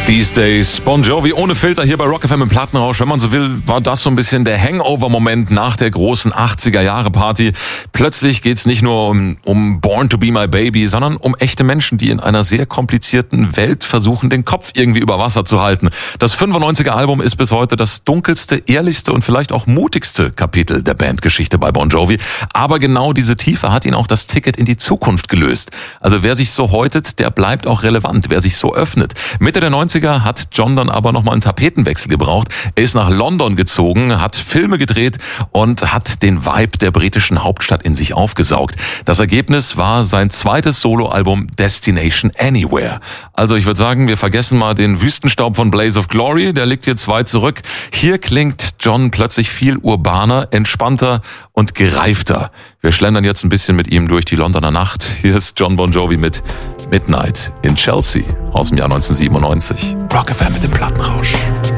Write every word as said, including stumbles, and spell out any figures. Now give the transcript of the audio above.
These Days, Bon Jovi ohne Filter hier bei Rock F M im Plattenrausch. Wenn man so will, war das so ein bisschen der Hangover-Moment nach der großen achtziger-Jahre-Party. Plötzlich geht's nicht nur um, um Born to be my baby, sondern um echte Menschen, die in einer sehr komplizierten Welt versuchen, den Kopf irgendwie über Wasser zu halten. Das fünfundneunziger-Album ist bis heute das dunkelste, ehrlichste und vielleicht auch mutigste Kapitel der Bandgeschichte bei Bon Jovi. Aber genau diese Tiefe hat ihn auch das Ticket in die Zukunft gelöst. Also wer sich so häutet, der bleibt auch relevant. Wer sich so öffnet. Mitte der neunziger hat John dann aber nochmal einen Tapetenwechsel gebraucht. Er ist nach London gezogen, hat Filme gedreht und hat den Vibe der britischen Hauptstadt in sich aufgesaugt. Das Ergebnis war sein zweites Soloalbum Destination Anywhere. Also ich würde sagen, wir vergessen mal den Wüstenstaub von Blaze of Glory, der liegt jetzt weit zurück. Hier klingt John plötzlich viel urbaner, entspannter und gereifter. Wir schlendern jetzt ein bisschen mit ihm durch die Londoner Nacht. Hier ist John Bon Jovi mit Midnight in Chelsea aus dem Jahr neunzehnhundertsiebenundneunzig. Rock F M mit dem Plattenrausch.